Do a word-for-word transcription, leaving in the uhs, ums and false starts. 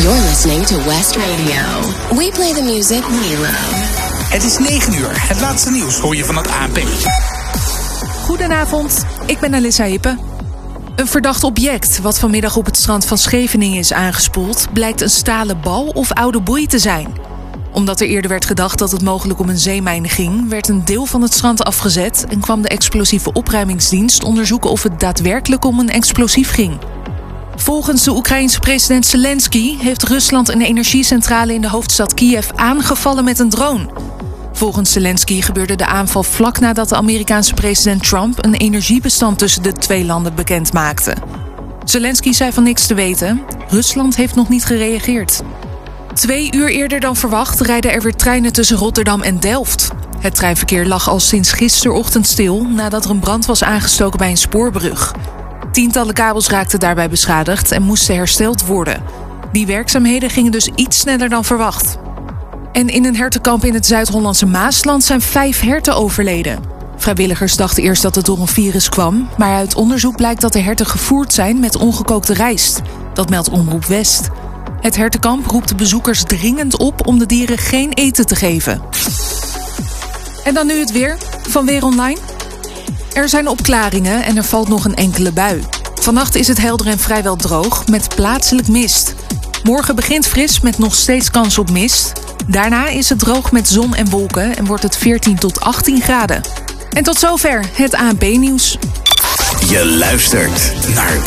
You're listening to West Radio. We play the music we love. Het is negen uur. Het laatste nieuws hoor je van het A N P. Goedenavond, ik ben Alissa Hippe. Een verdacht object wat vanmiddag op het strand van Scheveningen is aangespoeld, blijkt een stalen bal of oude boei te zijn. Omdat er eerder werd gedacht dat het mogelijk om een zeemijn ging, werd een deel van het strand afgezet en kwam de explosieve opruimingsdienst onderzoeken of het daadwerkelijk om een explosief ging. Volgens de Oekraïense president Zelensky heeft Rusland een energiecentrale in de hoofdstad Kiev aangevallen met een drone. Volgens Zelensky gebeurde de aanval vlak nadat de Amerikaanse president Trump een energiebestand tussen de twee landen bekend maakte. Zelensky zei van niks te weten. Rusland heeft nog niet gereageerd. Twee uur eerder dan verwacht rijden er weer treinen tussen Rotterdam en Delft. Het treinverkeer lag al sinds gisterochtend stil nadat er een brand was aangestoken bij een spoorbrug. Tientallen kabels raakten daarbij beschadigd en moesten hersteld worden. Die werkzaamheden gingen dus iets sneller dan verwacht. En in een hertenkamp in het Zuid-Hollandse Maasland zijn vijf herten overleden. Vrijwilligers dachten eerst dat het door een virus kwam, maar uit onderzoek blijkt dat de herten gevoerd zijn met ongekookte rijst. Dat meldt Omroep West. Het hertenkamp roept de bezoekers dringend op om de dieren geen eten te geven. En dan nu het weer van Weer Online. Er zijn opklaringen en er valt nog een enkele bui. Vannacht is het helder en vrijwel droog met plaatselijk mist. Morgen begint fris met nog steeds kans op mist. Daarna is het droog met zon en wolken en wordt het veertien tot achttien graden. En tot zover het A N P-nieuws. Je luistert naar